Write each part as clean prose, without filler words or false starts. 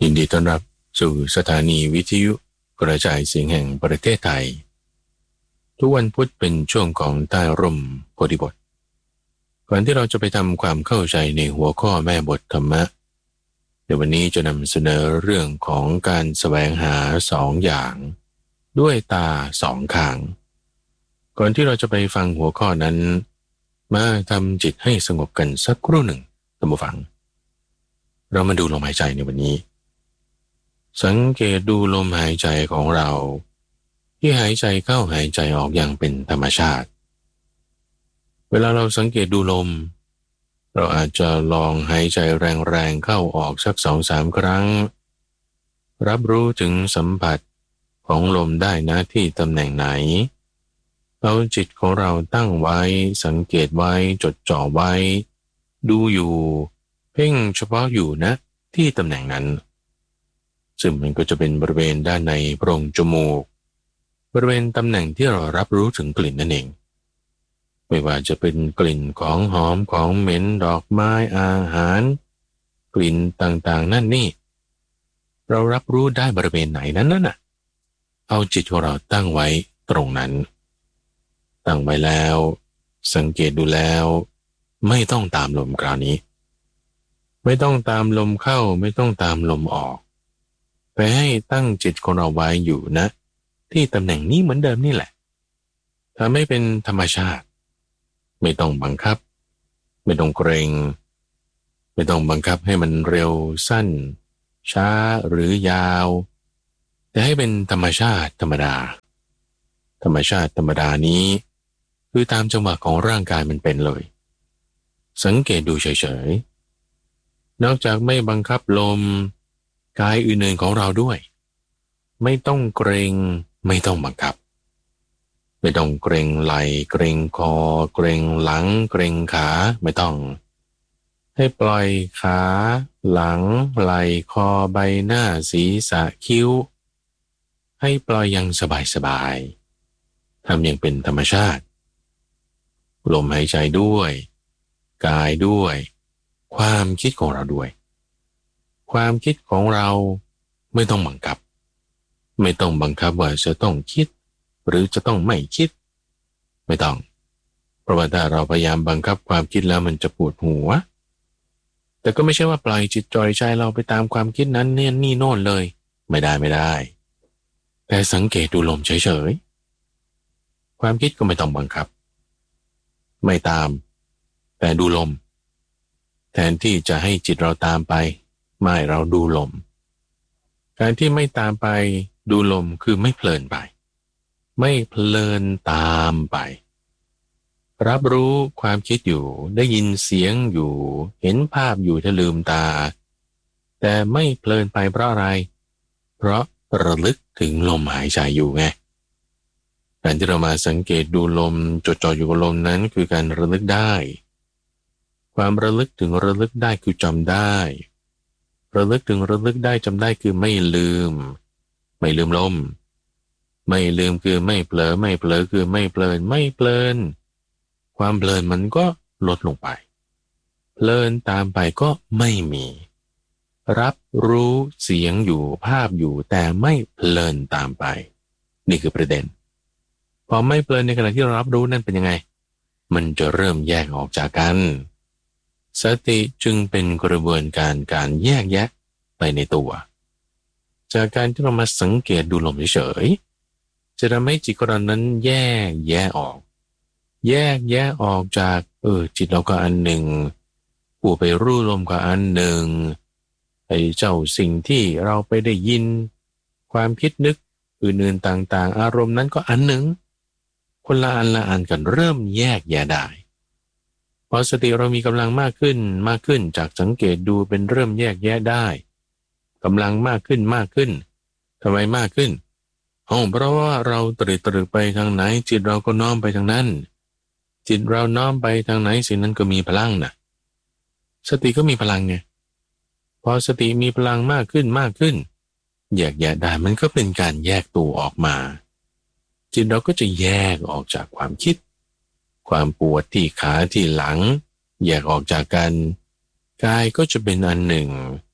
ยินดีต้อนรับสู่สถานีวิทยุกระจายเสียงแห่งประเทศไทยทุกวันพุธเป็นช่วงของใต้ร่มโพธิบทก่อนที่เราจะไปทำความเข้าใจในหัวข้อแม่บทธรรมะในวันนี้จะนำเสนอเรื่องของการแสวงหาสองอย่างด้วยตาสองข้างก่อนที่เราจะไปฟังหัวข้อนั้นมาทำจิตให้สงบกันสักครู่หนึ่งท่านผู้ฟังเรามาดูลมหายใจในวันนี้สังเกตดูลมหายใจของเราที่หายใจเข้าหายใจออกอย่างเป็นธรรมชาติเวลาเราสังเกตดูลมเราอาจจะลองหายใจแรงๆเข้าออกสัก 2-3 ครั้งรับรู้ถึงสัมผัสของลมได้นะที่ตำแหน่งไหนเอาจิตของเราตั้งไว้สังเกตไว้จดจ่อไว้ดูอยู่เพ่งเฉพาะอยู่นะที่ตำแหน่งนั้นซึ่งมันก็จะเป็นบริเวณด้านในโพรงจมูกบริเวณตำแหน่งที่เรารับรู้ถึงกลิ่นนั่นเองไม่ว่าจะเป็นกลิ่นของหอมของเหม็นดอกไม้อาหารกลิ่นต่างๆนั่นนี่เรารับรู้ได้บริเวณไหนนั้นน่ะเอาจิตของเราตั้งไว้ตรงนั้นตั้งไว้แล้วสังเกตดูแล้วไม่ต้องตามลมคราวนี้ไม่ต้องตามลมเข้าไม่ต้องตามลมออกไปให้ตั้งจิตของเราไว้อยู่นะที่ตำแหน่งนี้เหมือนเดิมนี่แหละถ้าไม่เป็นธรรมชาติไม่ต้องบังคับไม่ต้องเกรงไม่ต้องบังคับให้มันเร็วสั้นช้าหรือยาวแต่ให้เป็นธรรมชาติธรรมดาธรรมชาติธรรมดานี้คือตามจังหวะของร่างกายมันเป็นเลยสังเกตดูเฉยๆนอกจากไม่บังคับลมกายอื่นๆของเราด้วยไม่ต้องเกรงไม่ต้องบังคับไม่ต้องเกรงไหล่เกรงคอเกรงหลังเกรงขาไม่ต้องให้ปล่อยขาหลังไหล่คอใบหน้าศีรษะคิ้วให้ปล่อยอย่างสบายๆทำอย่างเป็นธรรมชาติลมหายใจด้วยกายด้วยความคิดของเราด้วยความคิดของเราไม่ต้องบังคับไม่ต้องบังคับว่าจะต้องคิดหรือจะต้องไม่คิดไม่ต้องเพราะว่าถ้าเราพยายามบังคับความคิดแล้วมันจะปวดหัวแต่ก็ไม่ใช่ว่าปล่อยจิตปล่อยใจเราไปตามความคิดนั้นเนี่ยนี่โน่นเลยไม่ได้แต่สังเกตดูลมเฉยๆความคิดก็ไม่ต้องบังคับไม่ตามแต่ดูลมแทนที่จะให้จิตเราตามไปไม่เราดูลมการที่ไม่ตามไปดูลมคือไม่เพลินไปไม่เพลินตามไปรับรู้ความคิดอยู่ได้ยินเสียงอยู่เห็นภาพอยู่ถ้าลืมตาแต่ไม่เพลินไปเพราะอะไรเพราะระลึกถึงลมหายใจอยู่ไงการที่เรามาสังเกตดูลมจดจ่ออยู่กับลมนั้นคือการระลึกได้ความระลึกถึงระลึกได้คือจำได้ระลึกถึงระลึกได้จำได้คือไม่ลืมลมไม่ลืมคือไม่เผลอไม่เผลอคือไม่เพลินไม่เพลินความเพลินมันก็ลดลงไปเพลินตามไปก็ไม่มีรับรู้เสียงอยู่ภาพอยู่แต่ไม่เพลินตามไปนี่คือประเด็นพอไม่เพลินในขณะที่เรารับรู้นั่นเป็นยังไงมันจะเริ่มแยกออกจากกันสติจึงเป็นกระบวนการแยกแยะไปในตัวจากการที่เรามาสังเกตดูลมเฉยๆจะทำให้จิตของเรานั้นแยกแยะออกจากจิตเราก็อันหนึ่งผู้ไปรู้ลมก็อันหนึ่งไอ้เจ้าสิ่งที่เราไปได้ยินความคิดนึกอื่นๆต่างๆอารมณ์นั้นก็อันหนึ่งคนละอันกันเริ่มแยกแยะได้พอสติเรามีกำลังมากขึ้นจากสังเกตดูเป็นเริ่มแยกแยะได้กำลังมากขึ้นทำไมมากขึ้นเพราะว่าเราตรึกไปทางไหนจิตเราก็น้อมไปทางนั้นจิตเราน้อมไปทางไหนสิ่งนั้นก็มีพลังนะสติก็มีพลังไงพอสติมีพลังมากขึ้นแยกแยะได้มันก็เป็นการแยกตัวออกมาจิตเราก็จะแยกออกจากความคิดความปวดที่ขาที่หลังแยกออกจากกันกายก็จะเป็นอันหนึ่ง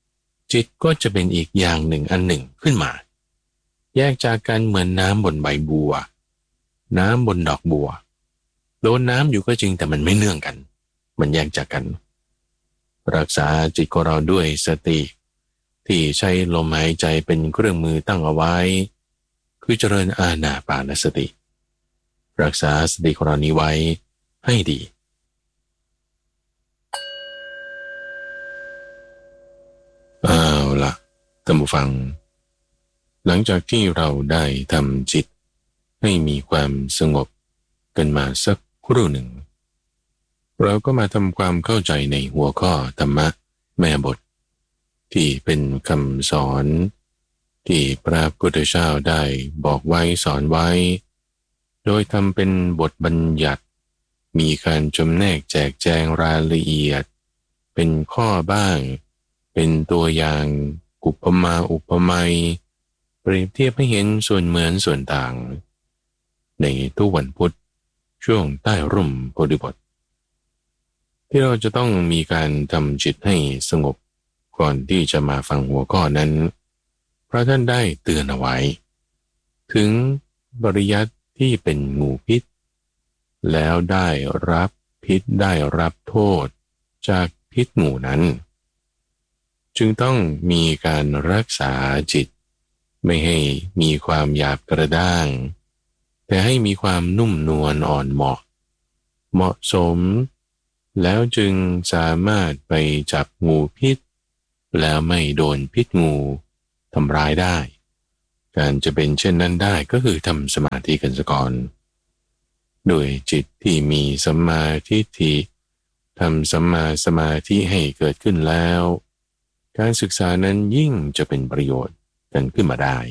จิตก็จะเป็นอีกอย่างหนึ่งอันหนึ่งขึ้นมาแยกจากกันเหมือนน้ำบนใบบัวน้ำบนดอกบัวโดนน้ำอยู่ก็จริงแต่มันไม่เนื่องกันมันแยกจากกันรักษาจิตของเราด้วยสติที่ใช้ลมหายใจเป็นเครื่องมือตั้งเอาไว้คือเจริญอานาปานสติรักษาสติของเรานี้ไว้ให้ดีเอาล่ะท่านผู้ฟังหลังจากที่เราได้ทำจิตให้มีความสงบกันมาสักครู่หนึ่งเราก็มาทำความเข้าใจในหัวข้อธรรมะแม่บทที่เป็นคำสอนที่พระพุทธเจ้าได้บอกไว้สอนไว้โดยทำเป็นบทบัญญัติมีการจำแนกแจกแจงรายละเอียดเป็นข้อบ้างเป็นตัวอย่างอุปมาอุปไมยเปรียบเทียบให้เห็นส่วนเหมือนส่วนต่างในทุกวันพุธช่วงใต้ร่มโพธิบทที่เราจะต้องมีการทำจิตให้สงบก่อนที่จะมาฟังหัวข้อนั้นพระท่านได้เตือนเอาไว้ถึงปริยัติที่เป็นงูพิษแล้วได้รับพิษได้รับโทษจากพิษงูนั้นจึงต้องมีการรักษาจิตไม่ให้มีความหยาบกระด้างแต่ให้มีความนุ่มนวลอ่อนเหมาะสมแล้วจึงสามารถไปจับงูพิษแล้วไม่โดนพิษงูทำร้ายได้การจะเป็นเช่นนั้นได้ก็คือทำสมาธิกันซะก่อนโดยจิตที่มีสัมมาทิฏฐิทำสัมมาสมาธิให้เกิดขึ้นแล้วการศึกษานั้นยิ่งจะเป็นประโยชน์กันขึ้นมาได้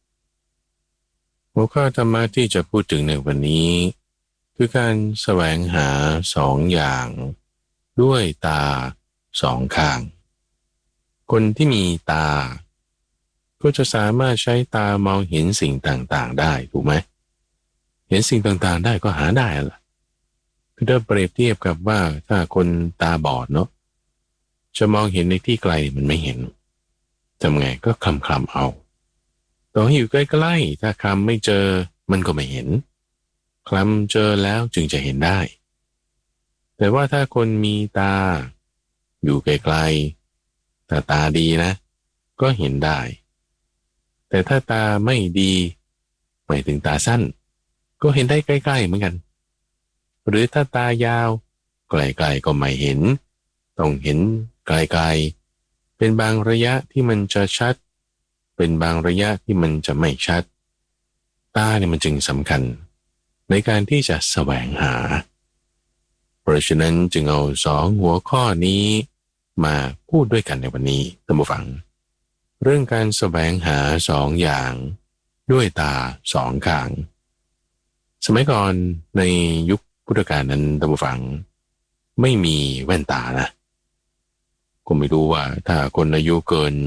หัวข้อธรรมะที่จะพูดถึงในวันนี้คือการแสวงหาสองอย่างด้วยตาสองข้างคนที่มีตาก็จะสามารถใช้ตามองเห็นสิ่งต่างๆได้ถูกไหมเห็นสิ่งต่างๆได้ก็หาได้ล่ะคือถ้าเปรียบเทียบกับว่าถ้าคนตาบอดเนาะจะมองเห็นในที่ไกลมันไม่เห็นทำไงก็คลำเอาต่อให้อยู่ใกล้ๆถ้าคลำไม่เจอมันก็ไม่เห็นคลำเจอแล้วจึงจะเห็นได้แต่ว่าถ้าคนมีตาอยู่ไกลๆแต่ตาดีนะก็เห็นได้แต่ถ้าตาไม่ดีหมายถึงตาสั้นก็เห็นได้ใกล้ๆเหมือนกันหรือถ้าตายาวไกลๆก็ไม่เห็นต้องเห็นไกลๆเป็นบางระยะที่มันจะชัดเป็นบางระยะที่มันจะไม่ชัดตาเนี่ยมันจึงสำคัญในการที่จะแสวงหาเพราะฉะนั้นจึงเอาสองหัวข้อนี้มาพูดด้วยกันในวันนี้ท่านผู้ฟังเรื่องการแสวงหาสองอย่างด้วยตาสองข้างสมัยก่อนในยุคพุทธกาลนั้นท่านผู้ฟังไม่มีแว่นตานะก็ไม่รู้ว่าถ้าคนอายุเกิน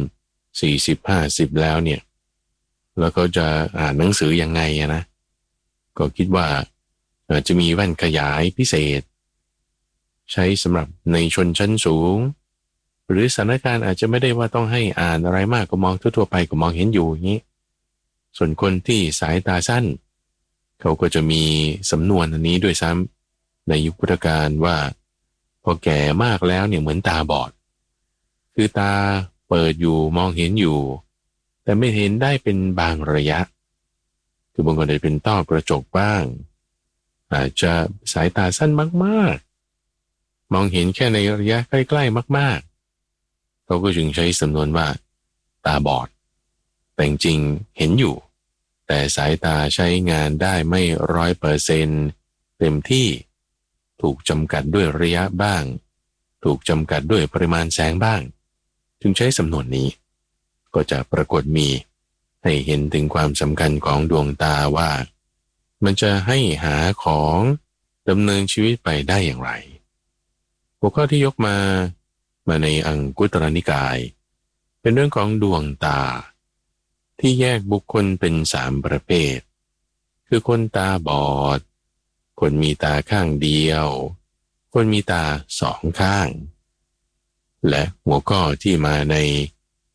40-50แล้วเนี่ยแล้วเขาจะอ่านหนังสือยังไงนะก็คิดว่าจะมีแว่นขยายพิเศษใช้สำหรับในชนชั้นสูงหรือสถานการณ์อาจจะไม่ได้ว่าต้องให้อ่านอะไรมากก็มองทั่วๆไปก็มองเห็นอยู่อย่างนี้ส่วนคนที่สายตาสั้นเขาก็จะมีสำนวนอันนี้ด้วยซ้ำในยุคพุทธกาลว่าพอแก่มากแล้วเนี่ยเหมือนตาบอดคือตาเปิดอยู่มองเห็นอยู่แต่ไม่เห็นได้เป็นบางระยะคือบางคนอาจจะเป็นต้อกระจกบ้างอาจจะสายตาสั้นมากๆมองเห็นแค่ในระยะใกล้ๆมากๆเขาก็จึงใช้สำนวนว่าตาบอดแต่จริงเห็นอยู่แต่สายตาใช้งานได้ไม่100%เต็มที่ถูกจำกัดด้วยระยะบ้างถูกจำกัดด้วยปริมาณแสงบ้างจึงใช้สำนวนนี้ก็จะปรากฏมีให้เห็นถึงความสำคัญของดวงตาว่ามันจะให้หาของดำเนินชีวิตไปได้อย่างไรหัวข้อที่ยกมาในอังคุตรนิกายเป็นเรื่องของดวงตาที่แยกบุคคลเป็น3ประเภทคือคนตาบอดคนมีตาข้างเดียวคนมีตา2ข้างและหัวข้อที่มาใน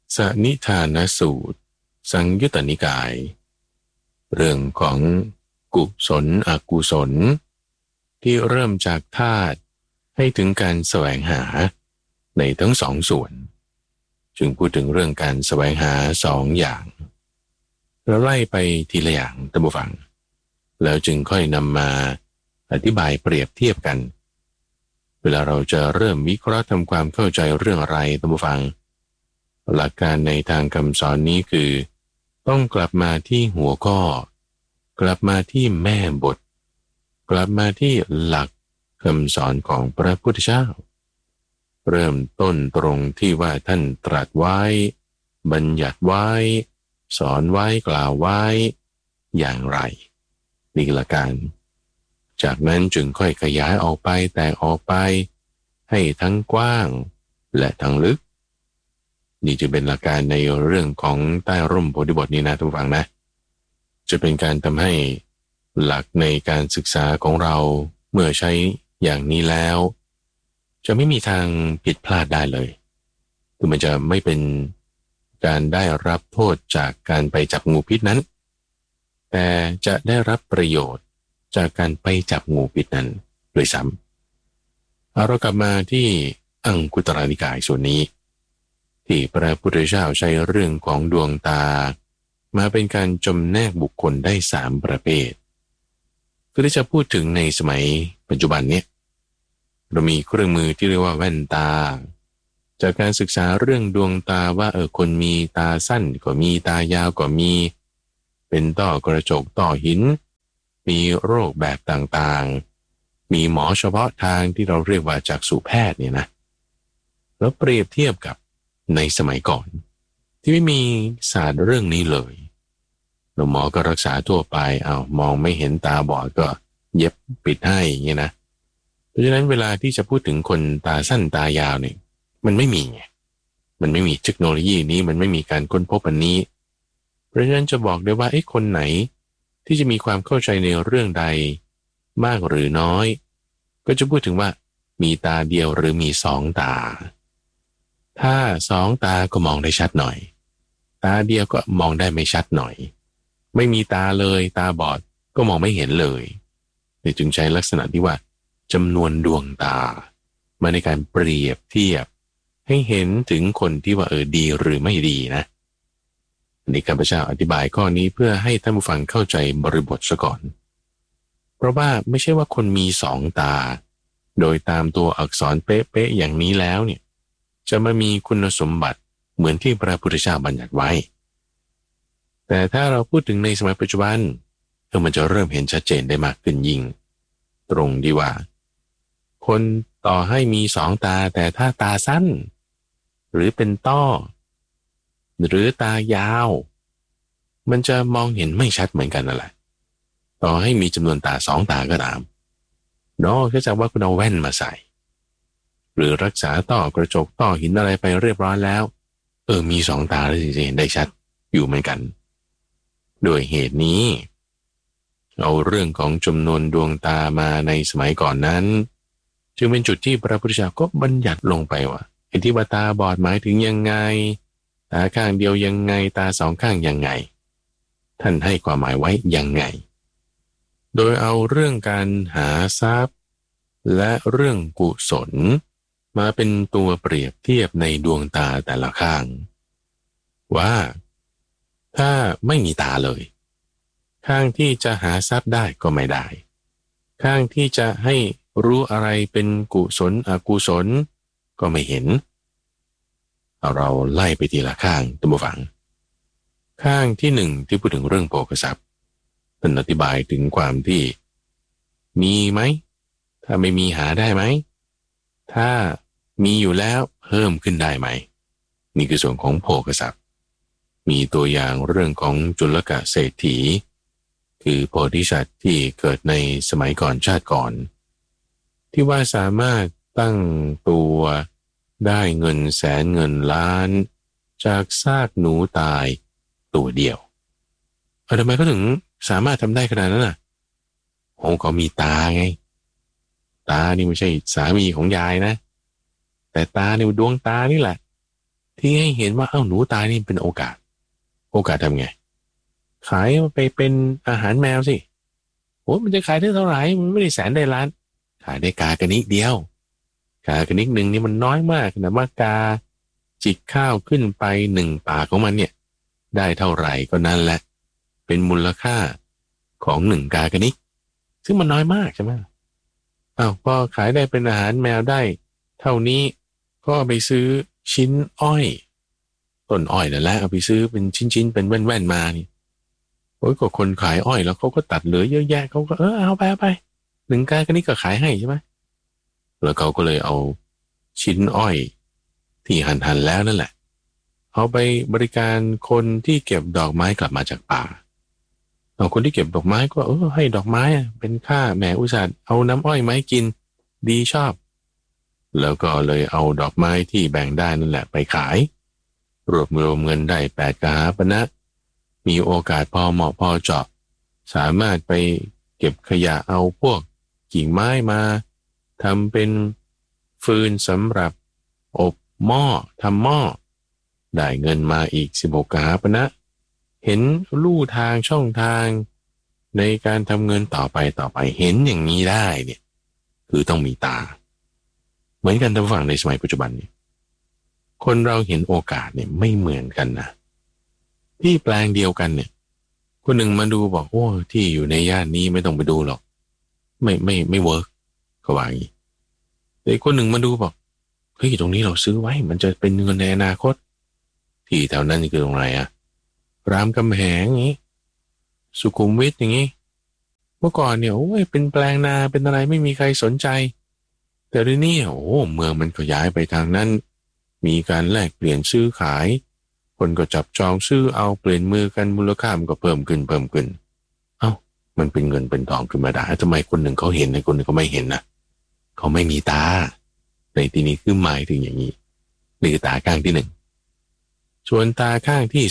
สนิทานสูตรสังยุตตนิกายเรื่องของกุศลอกุศลที่เริ่มจากธาตุให้ถึงการแสวงหาในทั้งสองส่วนจึงพูดถึงเรื่องการแสวงหาสองอย่างแล้วไล่ไปทีละอย่างท่านผู้ฟังแล้วจึงค่อยนำมาอธิบายเปรียบเทียบกันเวลาเราจะเริ่มวิเคราะห์ทำความเข้าใจเรื่องอะไรท่านผู้ฟังหลักการในทางคำสอนนี้คือต้องกลับมาที่หัวข้อกลับมาที่แม่บทกลับมาที่หลักคำสอนของพระพุทธเจ้าเริ่มต้นตรงที่ว่าท่านตรัสไว้บัญญัติไว้สอนไว้กล่าวไว้อย่างไรนี่คือหลักการจากนั้นจึงค่อยขยายออกไปแตกออกไปให้ทั้งกว้างและทั้งลึกนี่จะเป็นหลักการในเรื่องของใต้ร่มโพธิบทนี้นะทุกฝั่งนะจะเป็นการทำให้หลักในการศึกษาของเราเมื่อใช้อย่างนี้แล้วจะไม่มีทางผิดพลาดได้เลยคือมันจะไม่เป็นการได้รับโทษจากการไปจับงูพิษนั้นแต่จะได้รับประโยชน์จากการไปจับงูพิษนั้นโดยซ้ำเรากลับมาที่อังคุตรนิกายส่วนนี้ที่พระพุทธเจ้าใช้เรื่องของดวงตามาเป็นการจำแนกบุคคลได้3ประเภทก็ได้จะพูดถึงในสมัยปัจจุบันนี้เรามีเครื่องมือที่เรียกว่าแว่นตาจากการศึกษาเรื่องดวงตาว่าคนมีตาสั้นก็มีตายาวก็มีเป็นต้อกระจกต้อหินมีโรคแบบต่างๆมีหมอเฉพาะทางที่เราเรียกว่าจักษุแพทย์เนี่ยนะแล้วเปรียบเทียบกับในสมัยก่อนที่ไม่มีศาสตร์เรื่องนี้เลยหมอก็รักษาทั่วไปมองไม่เห็นตาบอดก็เย็บปิดให้อย่างเงี้ยนะเพราะฉะนั้นเวลาที่จะพูดถึงคนตาสั้นตายาวเนี่ยมันไม่มีไงมันไม่มีเทคโนโลยีนี้มันไม่มีการค้นพบอันนี้เพราะฉะนั้นจะบอกได้ว่าคนไหนที่จะมีความเข้าใจในเรื่องใดมากหรือน้อยก็จะพูดถึงว่ามีตาเดียวหรือมี2 ตาถ้า2 ตาก็มองได้ชัดหน่อยตาเดียวก็มองได้ไม่ชัดหน่อยไม่มีตาเลยตาบอดก็มองไม่เห็นเลยจึงใช้ลักษณะที่ว่าจำนวนดวงตามาในการเปรียบเทียบให้เห็นถึงคนที่ว่าดีหรือไม่ดีนะนี่ข้าพเจ้าอธิบายข้อนี้เพื่อให้ท่านผู้ฟังเข้าใจบริบทซะก่อนเพราะว่าไม่ใช่ว่าคนมี2 ตาโดยตามตัวอักษรเป๊ะๆอย่างนี้แล้วเนี่ยจะมามีคุณสมบัติเหมือนที่พระพุทธเจ้าบัญญัติไว้แต่ถ้าเราพูดถึงในสมัยปัจจุบันมันจะเริ่มเห็นชัดเจนได้มากขึ้นยิ่งตรงที่ว่าคนต่อให้มี2 ตาแต่ถ้าตาสั้นหรือเป็นต้อหรือตายาวมันจะมองเห็นไม่ชัดเหมือนกันนั่นแหละต่อให้มีจำนวนตา2 ตาก็ตามนอกจากว่าคุณเอาแว่นมาใส่หรือรักษาต้อกระจกต้อหินอะไรไปเรียบร้อยแล้วมี2 ตาแล้วจริงๆได้ชัดอยู่เหมือนกันโดยเหตุนี้เอาเรื่องของจำนวนดวงตามาในสมัยก่อนนั้นจึงเป็นจุดที่พระพุทธเจ้าก็บัญญัติลงไปว่าไอ้ที่ว่าตาบอดหมายถึงยังไงตาข้างเดียวยังไงตา2 ข้างยังไงท่านให้ความหมายไว้ยังไงโดยเอาเรื่องการหาทรัพย์และเรื่องกุศลมาเป็นตัวเปรียบเทียบในดวงตาแต่ละข้างว่าถ้าไม่มีตาเลยข้างที่จะหาทรัพย์ได้ก็ไม่ได้ข้างที่จะให้รู้อะไรเป็นกุศลอกุศลก็ไม่เห็นเราไล่ไปทีละข้างท่านผู้ฟังข้างที่1ที่พูดถึงเรื่องโภคทรัพย์เป็นอธิบายถึงความที่มีไหมถ้าไม่มีหาได้ไหมถ้ามีอยู่แล้วเพิ่มขึ้นได้ไหมนี่คือส่วนของโภคทรัพย์มีตัวอย่างเรื่องของจุลกเศรษฐีคือโพธิสัตว์ที่เกิดในสมัยก่อนชาติก่อนที่ว่าสามารถตั้งตัวได้เงินแสนเงินล้านจากซากหนูตายตัวเดียวทำไมเขาถึงสามารถทำได้ขนาดนั้นเขามีตาไงตานี่ไม่ใช่สามีของยายนะแต่ตาในดวงตานี่แหละที่ให้เห็นว่าหนูตายนี่เป็นโอกาสทำไงขายไปเป็นอาหารแมวสิโอ้มันจะขายได้เท่าไหร่มันไม่ได้แสนได้ล้านขายได้กากระนิดเดียวกากระนิดหนึ่งนี่มันน้อยมากนะว่ากาจิกข้าวขึ้นไป1 ปากของมันเนี่ยได้เท่าไหร่ก็นั่นแหละเป็นมูลค่าของ1 กากระนิดซึ่งมันน้อยมากใช่ไหมพอขายได้เป็นอาหารแมวได้เท่านี้ก็ไปซื้อชิ้นอ้อยต้นอ้อยนั่นแหละเอาไปซื้อเป็นชิ้นๆเป็นแว่นๆมานี่โอ้ยก็คนขายอ้อยแล้วเขาก็ตัดเหลือเยอะแยะเขาก็เอาไป1 กากระนิดก็ขายให้ใช่ไหมแล้วเขาก็เลยเอาชิ้นอ้อยที่หั่นแล้วนั่นแหละเอาไปบริการคนที่เก็บดอกไม้กลับมาจากป่าคนที่เก็บดอกไม้ก็ให้ดอกไม้เป็นค่าแหมอุตส่าห์เอาน้ำอ้อยมาให้กินดีชอบแล้วก็เลยเอาดอกไม้ที่แบ่งได้นั่นแหละไปขายรวบรวมเงินได้8 กหาปณะมีโอกาสพอเหมาะพอเจาะสามารถไปเก็บขยะเอาพวกกิ่งไม้มาทำเป็นฟืนสำหรับอบหม้อทำหม้อได้เงินมาอีก16 กหาปณะเห็นลู่ทางช่องทางในการทำเงินต่อไปเห็นอย่างนี้ได้เนี่ยคือต้องมีตาเหมือนกันทางฝั่งในสมัยปัจจุบันนี้คนเราเห็นโอกาสเนี่ยไม่เหมือนกันนะที่แปลงเดียวกันเนี่ยคนหนึ่งมาดูบอกที่อยู่ในย่านนี้ไม่ต้องไปดูหรอกไม่เวิร์กก็ว่าอย่างนี้แต่คนหนึ่งมาดูบอกเฮ้ยตรงนี้เราซื้อไว้มันจะเป็นเงินในอนาคตที่แถวนั้นคือตรงไหนรามคำแหงอย่างนี้สุขุมวิทอย่างนี้เมื่อก่อนเนี่ยเป็นแปลงนาเป็นอะไรไม่มีใครสนใจแต่เดี๋ยวนี้เมืองมันขยายไปทางนั้นมีการแลกเปลี่ยนซื้อขายคนก็จับจองซื้อเอาเปลี่ยนมือกันมูลค่ามันก็เพิ่มขึ้นมันเป็นเงินเป็นทองขึ้นมาได้ทำไมคนหนึ่งเขาเห็นในคนหนึ่งเขาไม่เห็นนะเขาไม่มีตาในที่นี้คือหมายถึงอย่างนี้นี่คือตาข้างที่1ส่วนตาข้างที่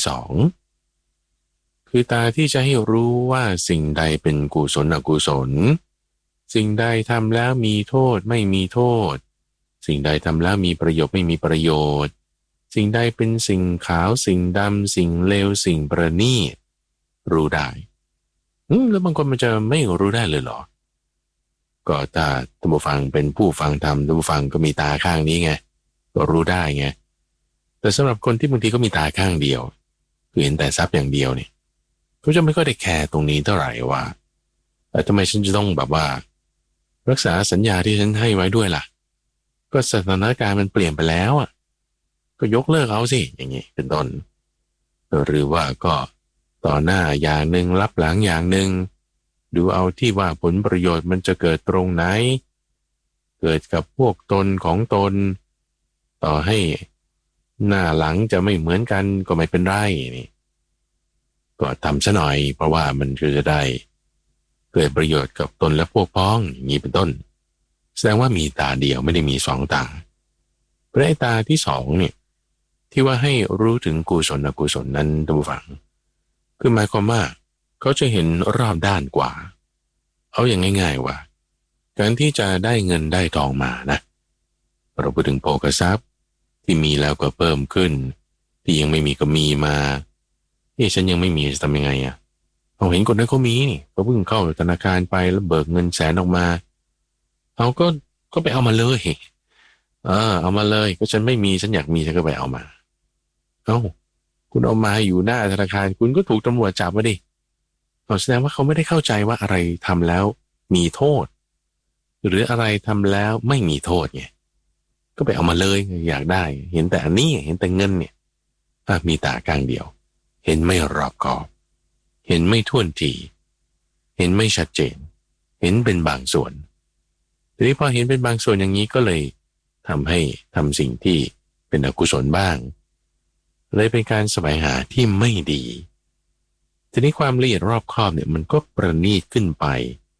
2คือตาที่จะให้รู้ว่าสิ่งใดเป็นกุศลอกุศลสิ่งใดทำแล้วมีโทษไม่มีโทษสิ่งใดทำแล้วมีประโยชน์ไม่มีประโยชน์สิ่งใดเป็นสิ่งขาวสิ่งดำสิ่งเลวสิ่งประณีตรู้ได้แล้วบางคนมันจะไม่รู้ได้เลยเหรอก็ถ้าท่านผู้ฟังเป็นผู้ฟังธรรมท่านผู้ฟังก็มีตาข้างนี้ไงก็รู้ได้ไงแต่สำหรับคนที่บางทีก็มีตาข้างเดียวคือเห็นแต่ทรัพย์อย่างเดียวเนี่ยเขาจะไม่ค่อยได้แคร์ตรงนี้เท่าไหร่ว่าทำไมฉันจะต้องแบบว่ารักษาสัญญาที่ฉันให้ไว้ด้วยล่ะก็สถานการณ์มันเปลี่ยนไปแล้วก็ยกเลิกเอาสิอย่างนี้เป็นต้นหรือว่าก็ต่อหน้าอย่างหนึ่งรับหลังอย่างหนึ่งดูเอาที่ว่าผลประโยชน์มันจะเกิดตรงไหนเกิดกับพวกตนของตนต่อให้หน้าหลังจะไม่เหมือนกันก็ไม่เป็นไรนี่ก็ทำซะหน่อยเพราะว่ามันจะได้เกิดประโยชน์กับตนและพวกพ้องอย่างนี้เป็นต้นแสดงว่ามีตาเดียวไม่ได้มี2 ตาเพราะไอ้ตาที่2เนี่ยที่ว่าให้รู้ถึงกุศลอกุศลนั้นท่านผู้ฟังคือหมายความว่าเขาจะเห็นรอบด้านกว่าเอาอย่างง่ายๆว่าการที่จะได้เงินได้ทองมานะเราพูดถึงโภคทรัพย์ที่มีแล้วก็เพิ่มขึ้นที่ยังไม่มีก็มีมาฉันยังไม่มีจะทำยังไงเอาเห็นคนนั้นเขามีนี่เขาเพิ่งเข้าธนาคารไปแล้วเบิกเงินแสนออกมาเอาก็ไปเอามาเลยเอามาเลยก็ฉันไม่มีฉันอยากมีฉันก็ไปเอามาคุณเอามาอยู่หน้าธนาคารคุณก็ถูกตำรวจจับมาดิแสดงว่าเขาไม่ได้เข้าใจว่าอะไรทำแล้วมีโทษหรืออะไรทำแล้วไม่มีโทษไงก็ไปเอามาเลยอยากได้เห็นแต่อันนี้เห็นแต่เงินเนี่ยมีตากลางเดียวเห็นไม่รอบคอบเห็นไม่ท่วนทีเห็นไม่ชัดเจนเห็นเป็นบางส่วนทีนี้พอเห็นเป็นบางส่วนอย่างนี้ก็เลยทำให้ทำสิ่งที่เป็นอกุศลบ้างเลยเป็นการแสวงหาที่ไม่ดีทีนี้ความละเอียดรอบคอบเนี่ยมันก็ประณีตขึ้นไป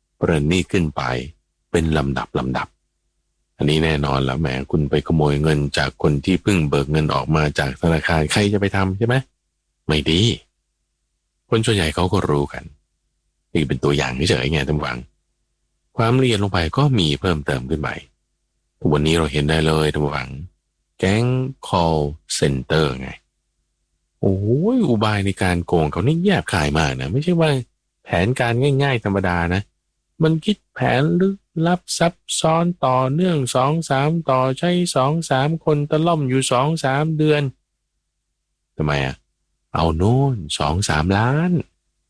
เป็นลำดับอันนี้แน่นอนแล้วแหมคุณไปขโมยเงินจากคนที่เพิ่งเบิกเงินออกมาจากธนาคารใครจะไปทำใช่ไหมไม่ดีคนส่วนใหญ่เขาก็รู้กันนี่เป็นตัวอย่างเฉยๆไงท่านผู้ฟังความละเอียดลงไปก็มีเพิ่มเติมขึ้นไปวันนี้เราเห็นได้เลยท่านผู้ฟังแก๊ง call center ไงโอ้ยอุบายในการโกงเขานี่แยบคายมากนะไม่ใช่ว่าแผนการง่ายๆธรรมดานะมันคิดแผนลึกลับซับซ้อนต่อเนื่อง2-3ต่อใช้2-3คนตะล่อมอยู่2-3 เดือนทำไมอ่ะเอาโน่น2-3 ล้าน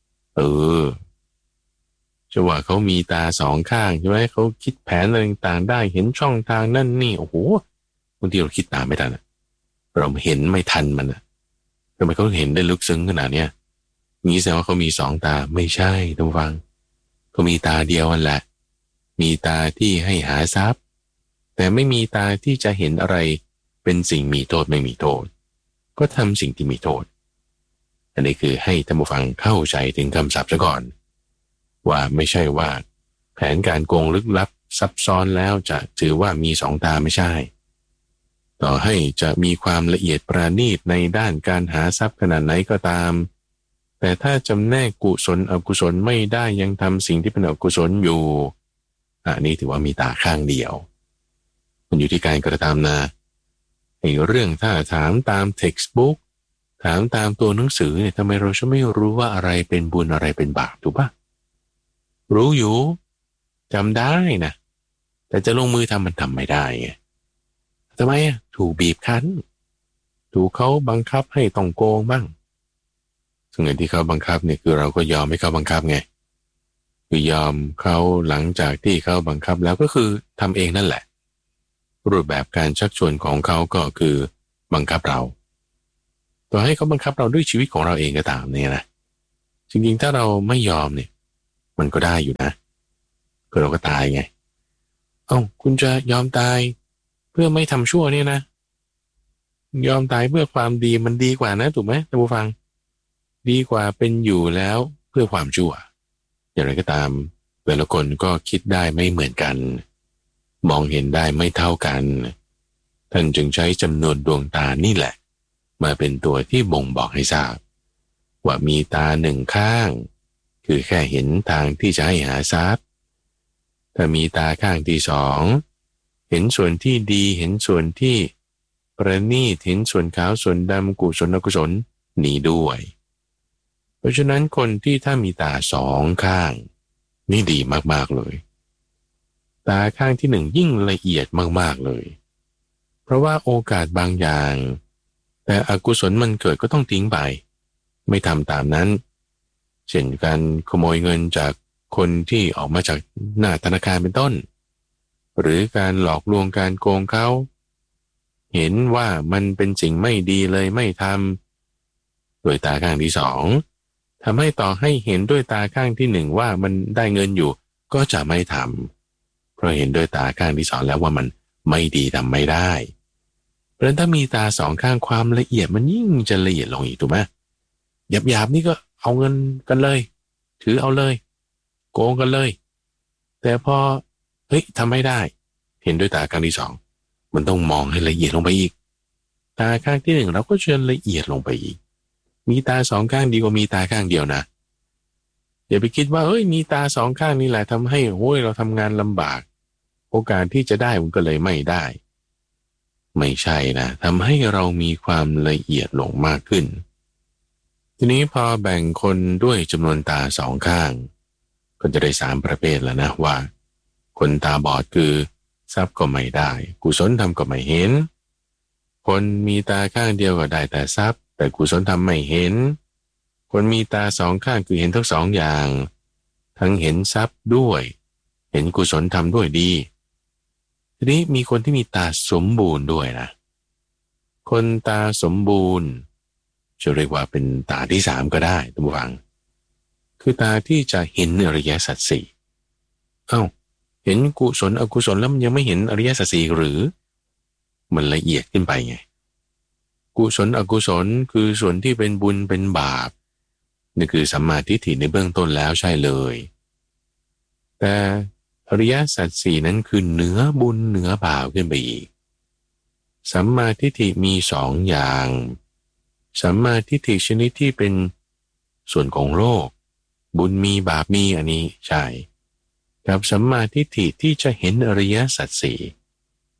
จะว่าเขามีตาสองข้างใช่ไหมเขาคิดแผนอะไรต่างๆได้เห็นช่องทางนั่นนี่โอ้โหบางทีเราคิดตามไม่ทันเราเห็นไม่ทันมันทำไมเขาเห็นได้ลึกซึ้งขนาดเนี้ยงี้แสดงว่าเขามี2 ตาไม่ใช่ท่านฟังเขามีตาเดียวนั่นแหละมีตาที่ให้หาทรัพย์แต่ไม่มีตาที่จะเห็นอะไรเป็นสิ่งมีโทษไม่มีโทษก็ทำสิ่งที่มีโทษอันนี้คือให้ท่านผู้ฟังเข้าใจถึงคำศัพท์ซะก่อนว่าไม่ใช่ว่าแผนการโกงลึกลับซับซ้อนแล้วจะถือว่ามี2 ตาไม่ใช่ต่อให้จะมีความละเอียดประณีตในด้านการหาทรัพย์ขนาดไหนก็ตามแต่ถ้าจำแนกกุศลอกุศลไม่ได้ยังทำสิ่งที่เป็นอกุศลอยู่อันนี้ถือว่ามีตาข้างเดียวมันอยู่ที่การกระทำนะไอ้เรื่องถ้าถามตาม textbook ถามตามตัวหนังสือเนี่ยทำไมเราจะไม่รู้ว่าอะไรเป็นบุญอะไรเป็นบาปถูกปะรู้อยู่จำได้นะแต่จะลงมือทำมันทำไม่ได้ไงทำไมถูกบีบคั้นถูกเขาบังคับให้ต้องโกงบ้างซึ่งเงินที่เขาบังคับเนี่ยคือเราก็ยอมให้เขาบังคับไงคือยอมเขาหลังจากที่เขาบังคับแล้วก็คือทำเองนั่นแหละรูปแบบการชักชวนของเขาก็คือบังคับเราต่อให้เขาบังคับเราด้วยชีวิตของเราเองก็ตามเนี่ยนะจริงๆถ้าเราไม่ยอมเนี่ยมันก็ได้อยู่นะก็เราก็ตายไงคุณจะยอมตายเพื่อไม่ทำชั่วเนี่ยนะยอมตายเพื่อความดีมันดีกว่านะถูกไหมท่านผู้ฟังดีกว่าเป็นอยู่แล้วเพื่อความชั่วอย่างไรก็ตามแต่ละคนก็คิดได้ไม่เหมือนกันมองเห็นได้ไม่เท่ากันท่านจึงใช้จำนวนดวงตานี่แหละมาเป็นตัวที่บ่งบอกให้ทราบว่ามีตา1 ข้างคือแค่เห็นทางที่จะให้หาทรัพย์ถ้ามีตาข้างที่2เห็นส่วนที่ดีเห็นส่วนที่ประณีตเห็นส่วนขาวส่วนดำกุศลอกุศลนี้ด้วยเพราะฉะนั้นคนที่ถ้ามีตา2 ข้างนี่ดีมากๆเลยตาข้างที่1ยิ่งละเอียดมากๆเลยเพราะว่าโอกาสบางอย่างแต่อกุศลมันเกิดก็ต้องทิ้งไปไม่ทำตามนั้นเช่นการขโมยเงินจากคนที่ออกมาจากหน้าธนาคารเป็นต้นหรือการหลอกลวงการโกงเขาเห็นว่ามันเป็นสิ่งไม่ดีเลยไม่ทำโดยตาข้างที่2ทำให้ต่อให้เห็นด้วยตาข้างที่1ว่ามันได้เงินอยู่ก็จะไม่ทำเพราะเห็นด้วยตาข้างที่2แล้วว่ามันไม่ดีทำไม่ได้เพราะฉะนั้นถ้ามีตา2 ข้างความละเอียดมันยิ่งจะละเอียดลงอีกถูกไหมหยาบๆนี่ก็เอาเงินกันเลยถือเอาเลยโกงกันเลยแต่พอทำไม่ได้เห็นด้วยตาข้างที่2มันต้องมองให้ละเอียดลงไปอีกตาข้างที่1เราก็เชิญละเอียดลงไปอีกมีตา2 ข้างดีกว่ามีตาข้างเดียวนะอย่าไปคิดว่ามีตา2 ข้างนี่แหละทำให้เราทำงานลำบากโอกาสที่จะได้มันก็เลยไม่ได้ไม่ใช่นะทำให้เรามีความละเอียดลงมากขึ้นทีนี้พอแบ่งคนด้วยจำนวนตา2 ข้างก็จะได้3 ประเภทแล้วนะว่าคนตาบอดคือทรัพย์ก็ไม่ได้กุศลธรรมก็ไม่เห็นคนมีตาข้างเดียวก็ได้แต่ทรัพย์แต่กุศลธรรมไม่เห็นคนมีตา2 ข้างคือเห็นทั้ง2 อย่างทั้งเห็นทรัพย์ด้วยเห็นกุศลธรรมด้วยดีทีนี้มีคนที่มีตาสมบูรณ์ด้วยนะคนตาสมบูรณ์จะเรียกว่าเป็นตาที่3ก็ได้ท่านผู้ฟังคือตาที่จะเห็นอริยสัจสี่เห็นกุศลอกุศลแล้วมันยังไม่เห็นอริยสัจสี่หรือมันละเอียดขึ้นไปไงกุศลอกุศลคือส่วนที่เป็นบุญเป็นบาปนี่คือสัมมาทิฏฐิในเบื้องต้นแล้วใช่เลยแต่อริยสัจสี่นั้นคือเหนือบุญเหนือบาปขึ้นไปอีกสัมมาทิฏฐิมี2 อย่างสัมมาทิฏฐิชนิดที่เป็นส่วนของโลกบุญมีบาปมีอันนี้ใช่กับสัมมาทิฏฐิที่จะเห็นอริยสัจสี่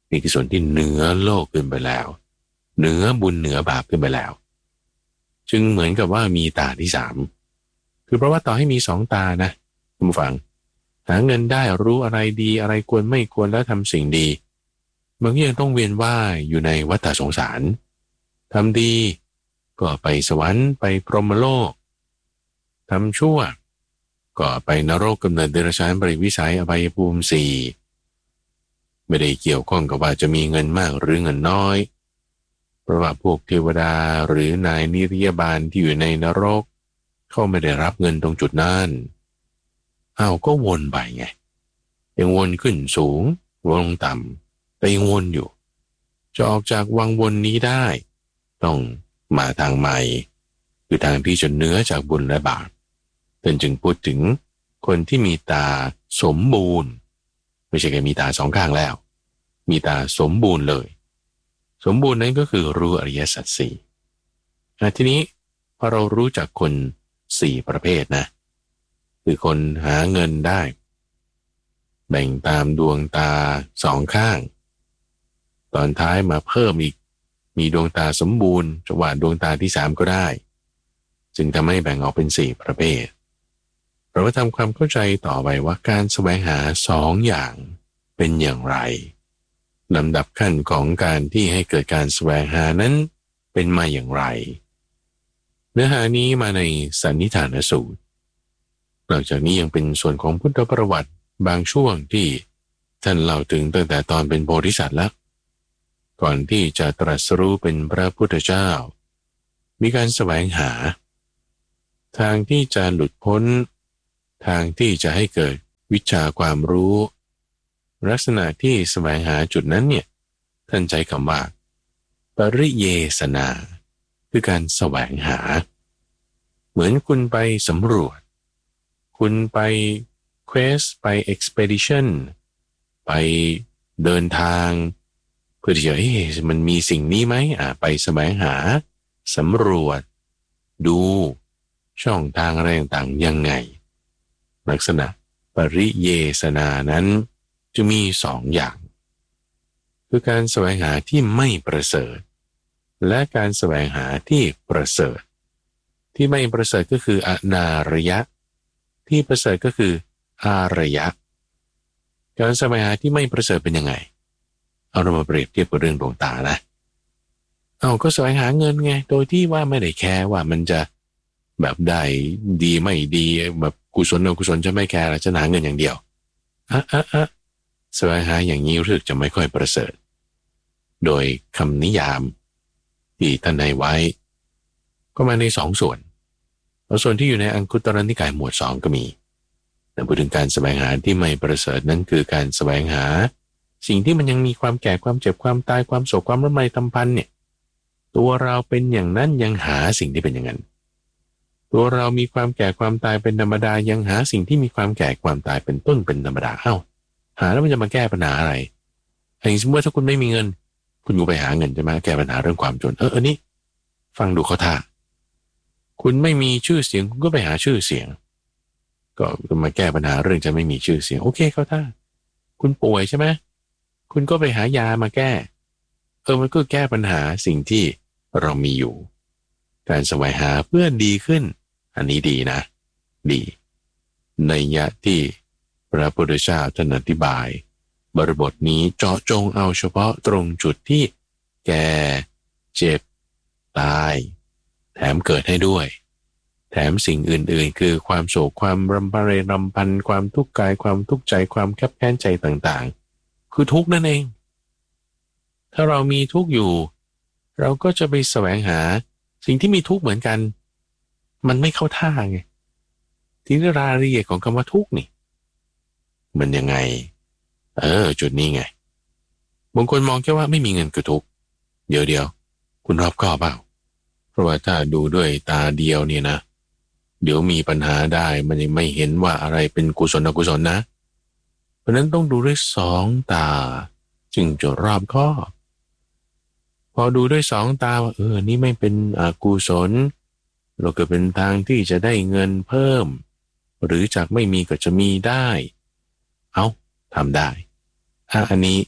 นี่คือส่วนที่เหนือโลกขึ้นไปแล้วเหนือบุญเหนือบาปขึ้นไปแล้วจึงเหมือนกับว่ามีตาที่สามคือเพราะว่าต่อให้มีสองตานะคุณผู้ฟังหาเงินได้รู้อะไรดีอะไรควรไม่ควรแล้วทำสิ่งดีบางทียังต้องเวียนว่ายอยู่ในวัฏสงสารทำดีก็ไปสวรรค์ไปพรหมโลกทำชั่วก็ไปนรกกำเนิดเดรัจฉานปริวิสัยอบายภูมิสี่ไม่ได้เกี่ยวข้องกับว่าจะมีเงินมากหรือเงินน้อยเพราะว่าพวกเทวดาหรือนายนิริยบาลที่อยู่ในนรกเขาไม่ได้รับเงินตรงจุดนั้นก็วนไปไงยังวนขึ้นสูงวนลงต่ำแต่ยังวนอยู่จะออกจากวังวนนี้ได้ต้องมาทางใหม่คือทางที่จะเหนือจากบุญและบาปท่านจึงพูดถึงคนที่มีตาสมบูรณ์ไม่ใช่แค่มีตาสองข้างแล้วมีตาสมบูรณ์เลยสมบูรณ์นั้นก็คือรู้อริยสัจสี่ทีนี้พอเรารู้จักคนสี่ประเภทนะคือคนหาเงินได้แบ่งตามดวงตาสองข้างตอนท้ายมาเพิ่มอีกมีดวงตาสมบูรณ์จะว่าดวงตาที่สามก็ได้จึงทำให้แบ่งออกเป็นสี่ประเภทเราก็ทำความเข้าใจต่อไปว่าการแสวงหาสองอย่างเป็นอย่างไรลำดับขั้นของการที่ให้เกิดการแสวงหานั้นเป็นมาอย่างไรเนื้อหานี้มาในสันนิฐานสูตรนอกจากนี้ยังเป็นส่วนของพุทธประวัติบางช่วงที่ท่านเล่าถึงตั้งแต่ตอนเป็นโพธิสัตว์แล้วก่อนที่จะตรัสรู้เป็นพระพุทธเจ้ามีการแสวงหาทางที่จะหลุดพ้นทางที่จะให้เกิดวิชาความรู้ลักษณะที่แสวงหาจุดนั้นเนี่ยท่านใช้คำว่าปริเยสนาคือการแสวงหาเหมือนคุณไปสำรวจคุณไปเควสไปเอ็กซ์เพดิชันไปเดินทางเพื่อที่จะมันมีสิ่งนี้ไหมไปแสวงหาสำรวจดูช่องทางอะไรต่างๆยังไงลักษณะปริเยสนานั้นจะมีสองอย่างคือการแสวงหาที่ไม่ประเสริฐและการแสวงหาที่ประเสริฐที่ไม่ประเสริฐก็คืออนารยะที่ประเสริฐก็คืออารยะการแสวงหาที่ไม่ประเสริฐเป็นยังไงเอาเรามาเปรียบเทียบกับเรื่องดวงตานะก็แสวงหาเงินไงโดยที่ว่าไม่ได้แคร์ว่ามันจะแบบได้ดีไม่ดีแบบกุศลอกุศลจะไม่แคร์จะหาเงินอย่างเดียวแสวงหาอย่างนี้รู้สึกจะไม่ค่อยประเสริฐโดยคำนิยามที่ท่านให้ไว้ก็มาในสองส่วนส่วนที่อยู่ในอังคุตรนิกายหมวดสองก็มีแต่พูดถึงการแสวงหาที่ไม่ประเสริฐนั้นคือการแสวงหาสิ่งที่มันยังมีความแก่ความเจ็บความตายความโศกความร่ำไรทำพันเนี่ยตัวเราเป็นอย่างนั้นยังหาสิ่งที่เป็นอย่างนั้นตัวเรามีความแก่ความตายเป็นธรรมดายังหาสิ่งที่มีความแก่ความตายเป็นต้นเป็นธรรมดาหาแล้วมันจะมาแก้ปัญหาอะไรอย่างสมมติว่าถ้าคุณไม่มีเงินคุณก็ไปหาเงินจะมาแก้ปัญหาเรื่องความจนอันนี้ฟังดูเขาท่าคุณไม่มีชื่อเสียงคุณก็ไปหาชื่อเสียงก็มาแก้ปัญหาเรื่องจะไม่มีชื่อเสียงโอเคเขาท่าคุณป่วยใช่ไหมคุณก็ไปหายามาแก้มันก็แก้ปัญหาสิ่งที่เรามีอยู่การแสวงหาเพื่อดีขึ้นอันนี้ดีนะดีในยะที่พระพุทธเจ้าท่านอธิบายบริบทนี้เจาะจงเอาเฉพาะตรงจุดที่แก่เจ็บตายแถมเกิดให้ด้วยแถมสิ่งอื่นๆคือความโศกความรำพันความทุกข์กายความทุกข์ใจความคับแค้นใจต่างๆคือทุกข์นั่นเองถ้าเรามีทุกข์อยู่เราก็จะไปแสวงหาสิ่งที่มีทุกข์เหมือนกันมันไม่เข้าท่าไงทีนี้รายละเอียดของคำว่าทุกข์นี่มันยังไงจุดนี้ไงบางคนมองแค่ว่าไม่มีเงินคือทุกข์เดี๋ยวคุณรอบคอบเปล่าเพราะว่าถ้าดูด้วยตาเดียวเนี่ยนะเดี๋ยวมีปัญหาได้มันยังไม่เห็นว่าอะไรเป็นกุศลอกุศลนะเพราะนั้นต้องดูด้วยสองตาจึงจะรอบคอบพอดูด้วยสองตาว่านี่ไม่เป็นอกุศลเราก็เป็นทางที่จะได้เงินเพิ่มหรือจากไม่มีก็จะมีได้ทำได้อันนี้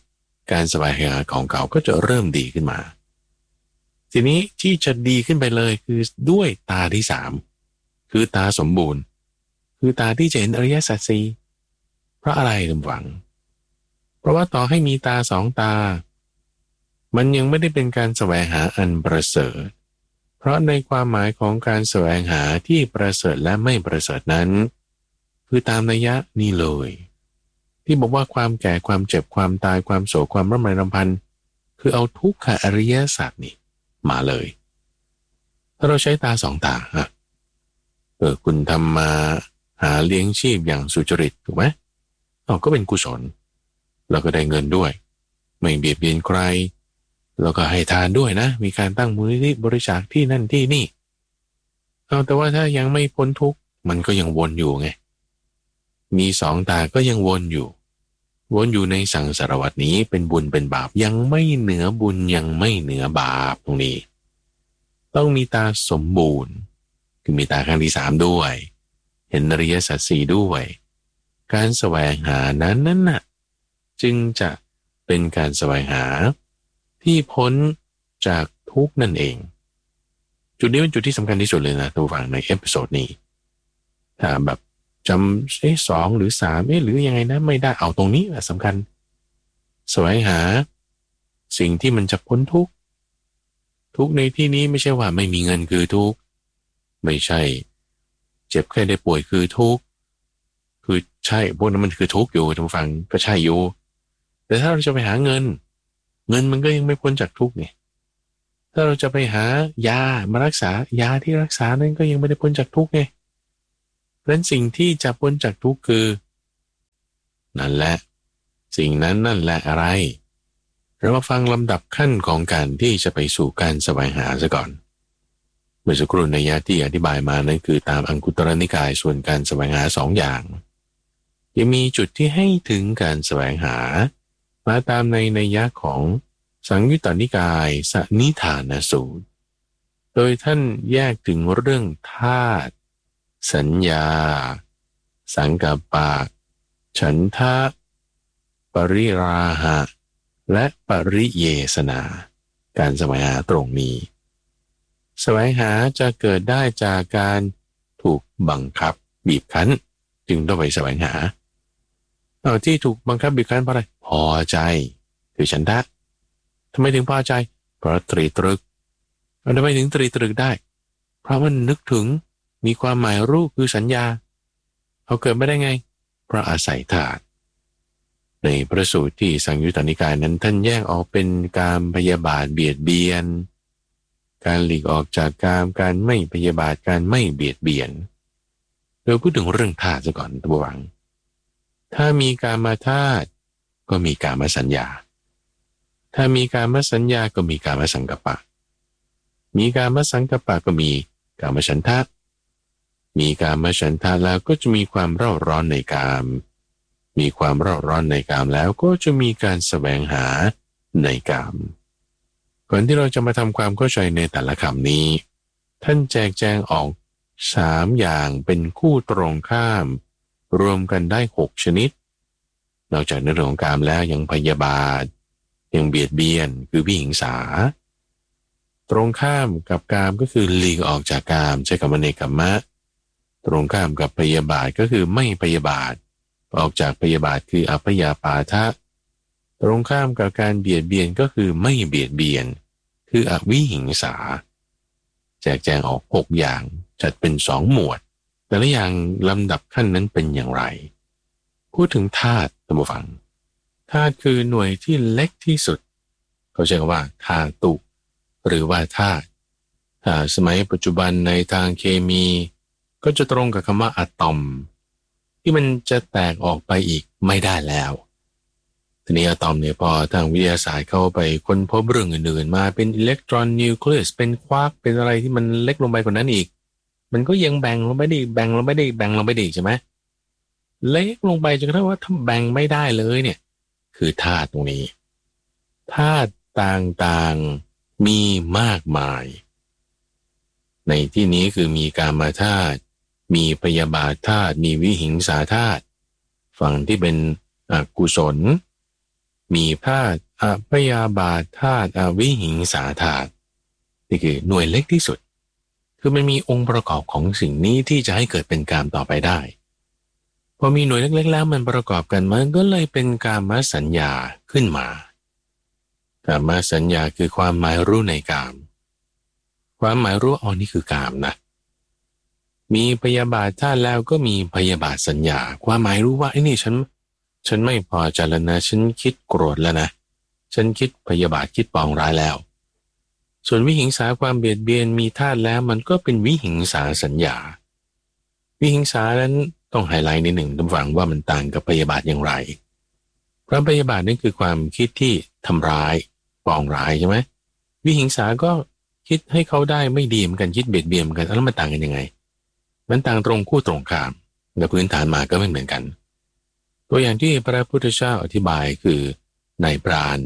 การแสวงหาของเก่าก็จะเริ่มดีขึ้นมาทีนี้ที่จะดีขึ้นไปเลยคือด้วยตาที่สามคือตาสมบูรณ์คือตาที่จะเห็นอริยสัจสี่เพราะอะไรท่านฟังเพราะว่าต่อให้มีตาสองตามันยังไม่ได้เป็นการแสวงหาอันประเสริฐเพราะในความหมายของการแสวงหาที่ประเสริฐและไม่ประเสริฐนั้นคือตามนัยยะนี่เลยที่บอกว่าความแก่ความเจ็บความตายความโศกความร่ำไรรำพันคือเอาทุกขอริยสัจนี่มาเลยถ้าเราใช้ตาสองตาคุณทำมาหาเลี้ยงชีพอย่างสุจริตถูกไหมก็เป็นกุศลเราก็ได้เงินด้วยไม่เบียดเบียนใครแล้วก็ให้ทานด้วยนะมีการตั้งมูลนิธิบริจาคที่นั่นที่นี่แต่ว่าถ้ายังไม่พ้นทุกข์มันก็ยังวนอยู่ไงมีสองตาก็ยังวนอยู่ในสังสารวัฏนี้เป็นบุญเป็นบาปยังไม่เหนือบุญยังไม่เหนือบาปตรงนี้ต้องมีตาสมบูรณ์คือมีตาข้างที่สามด้วยเห็นอริยสัจสี่ด้วยการแสวงหานั้นน่ะจึงจะเป็นการแสวงหาที่พ้นจากทุกข์นั่นเองจุดนี้เป็นจุดที่สำคัญที่สุดเลยนะท่านผู้ฟังในเอพิโซดนี้ถ้าแบบจำสองหรือสามหรือยังไงนะไม่ได้เอาตรงนี้แหละสำคัญแสวงหาสิ่งที่มันจะพ้นทุกข์ในที่นี้ไม่ใช่ว่าไม่มีเงินคือทุกข์ไม่ใช่เจ็บแค่ได้ป่วยคือทุกข์คือใช่พวกนั้นมันคือทุกข์อยู่ท่านผู้ฟังก็ใช่อยู่แต่ถ้าเราจะไปหาเงินมันก็ยังไม่พ้นจากทุกข์ไงถ้าเราจะไปหายามารักษายาที่รักษานั้นก็ยังไม่ได้พ้นจากทุกข์ไงเพราะฉะนั้นสิ่งที่จะพ้นจากทุกข์คือนั่นแหละสิ่งนั้นนั่นแหละอะไรเรามาฟังลำดับขั้นของการที่จะไปสู่การแสวงหาซะก่อนเมื่อสักครู่ในยะที่อธิบายมานั้นคือตามอังคุตรนิกายส่วนการแสวงหาสองอย่างยังมีจุดที่ให้ถึงการแสวงหามาตามในนัยยะของสังยุตตนิกายสนิธานสูตรโดยท่านแยกถึงเรื่องธาตุสัญญาสังกัปปะฉันทะปริราหะและปริเยสนาการแสวงหาตรงนี้แสวงหาจะเกิดได้จากการถูกบังคับบีบคั้นจึงต้องไปแสวงหาที่ถูกบังคับบีบคั้นเพราะอะไรพอใจคือฉันทะทำไมถึงพอใจเพราะตรีตรึกทำไมถึงตรีตรึกได้เพราะมันนึกถึงมีความหมายรู้คือสัญญาเขาเกิดไม่ได้ไงเพราะอาศัยธาตุในพระสูตรที่สังยุตตนิกายนั้นท่านแยกออกเป็นการพยาบาทเบียดเบียนการหลีกออกจากการไม่พยาบาทการไม่เบียดเบียนโดยพูดถึงเรื่องธาตุซะก่อนตัววังถ้ามีกามธาตุก็มีกามสัญญาถ้ามีกามสัญญาก็มีกามสังกัปปะมีกามสังกัปปะก็มีกามฉันทะมีกามฉันทะแล้วก็จะมีความเร่าร้อนในกามมีความเร่าร้อนในกามแล้วก็จะมีการแสวงหาในกามก่อนที่เราจะมาทำความเข้าใจในแต่ละคำนี้ท่านแจกแจงออก3อย่างเป็นคู่ตรงข้ามรวมกันได้6ชนิดนอกจากในเรื่องของกามแล้วยังพยาบาทยังเบียดเบียนคือวิหิงสาตรงข้ามกับกามก็คือหลีกออกจากกามใช้คำว่าเนกขัมมะตรงข้ามกับพยาบาทก็คือไม่พยาบาทออกจากพยาบาทคืออัพยาปาทะตรงข้ามกับการเบียดเบียนก็คือไม่เบียดเบียนคืออวิหิงสาแจกแจงออก6อย่างจัดเป็น2หมวดแต่ละอย่างลำดับขั้นนั้นเป็นอย่างไรพูดถึงธาตุท่านผู้ฟังธาตุคือหน่วยที่เล็กที่สุดเขาใช้คำว่าธาตุหรือว่าธาตุสมัยปัจจุบันในทางเคมีก็จะตรงกับคำว่าอะตอมที่มันจะแตกออกไปอีกไม่ได้แล้วทีนี้อะตอมเนี่ยพอทางวิทยาศาสตร์เข้าไปค้นพบเรื่องอื่นๆมาเป็นอิเล็กตรอนนิวเคลียสเป็นควาร์กเป็นอะไรที่มันเล็กลงไปกว่านั้นอีกมันก็ยังแบ่งลงไปได้แบ่งลงไปได้แบ่งลงไปได้ใช่ไหมเล็กลงไปจนกระทั่งว่าถ้าแบ่งไม่ได้เลยเนี่ยคือธาตุตรงนี้ธาตุต่างๆมีมากมายในที่นี้คือมีกามธาตุมีพยาบาทธาตุมีวิหิงสาธาตุฝั่งที่เป็นอกุศลมีธาตุพยาบาทธาตุอวิหิงสาธาตุนี่คือหน่วยเล็กที่สุดคือมันมีองค์ประกอบของสิ่งนี้ที่จะให้เกิดเป็นกามต่อไปได้พอมีหน่วยเล็กๆแล้วมันประกอบกันมันก็เลยเป็นกามสัญญาขึ้นมากามสัญญาคือความหมายรู้ในกามความหมายรู้อ๋อนี่คือกามนะมีพยาบาทธาตุแล้วก็มีพยาบาทสัญญาความหมายรู้ว่าไอ้นี่ฉันไม่พอใจแล้วนะฉันคิดโกรธแล้วนะฉันคิดพยาบาทคิดปองร้ายแล้วส่วนวิหิงสาความเบียดเบียนมีธาตุแล้วมันก็เป็นวิหิงสาสัญญาวิหิงสานั้นต้องไฮไลท์นิดหนึ่งท่านฟังว่ามันต่างกับพยาบาทอย่างไรความพยาบาทนั่นคือความคิดที่ทำร้ายปองร้ายใช่ไหมวิหิงสาก็คิดให้เขาได้ไม่ดีเหมือนกันคิดเบียดเบียนกันแล้วมันต่างกันยังไงมันต่างตรงคู่ตรงข้ามแต่พื้นฐานมาก็ไม่เหมือนกันตัวอย่างที่พระพุทธเจ้าอธิบายคือนายพราน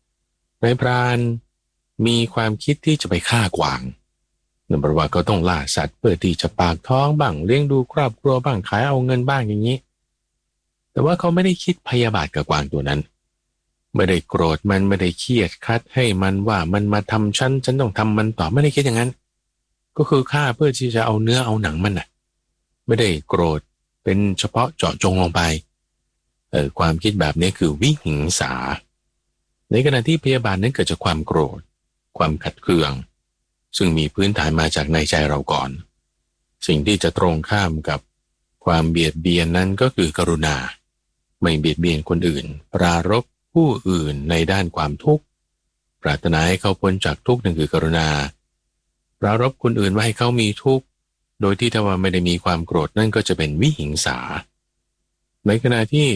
มีความคิดที่จะไปฆ่ากวางนั่นแปลว่าเขาต้องล่าสัตว์เพื่อที่จะปากท้องบ้างเลี้ยงดูครอบครัวบ้างขายเอาเงินบ้างอย่างนี้แต่ว่าเขาไม่ได้คิดพยาบาทกับกวางตัวนั้นไม่ได้โกรธมันไม่ได้เครียดคัดให้มันว่ามันมาทำฉันต้องทำมันต่อไม่ได้คิดอย่างนั้นก็คือฆ่าเพื่อที่จะเอาเนื้อเอาหนังมันน่ะไม่ได้โกรธเป็นเฉพาะเจาะจงลงไปความคิดแบบนี้คือวิหิงสาในขณะที่พยาบาทนั้นเกิดจากความโกรธความขัดเคืองซึ่งมีพื้นฐานมาจากในใจเราก่อนสิ่งที่จะตรงข้ามกับความเบียดเบียนนั้นก็คือกรุณาไม่เบียดเบียนคนอื่นปรารภผู้อื่นในด้านความทุกข์ปรารถนาให้เขาพ้นจากทุกข์นั่นคือกรุณาปรารภคนอื่นว่าให้เขามีทุกข์โดยที่ถ้าว่าไม่ได้มีความโกรธนั่นก็จะเป็นวิหิงสาในขณะที่